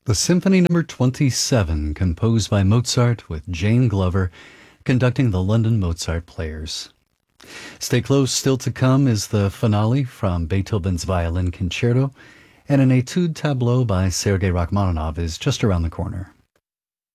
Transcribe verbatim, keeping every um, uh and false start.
The Symphony Number twenty-seven, composed by Mozart with Jane Glover conducting the London Mozart Players. Stay close, still to come is the finale from Beethoven's Violin Concerto, and an Etude Tableau by Sergei Rachmaninoff is just around the corner.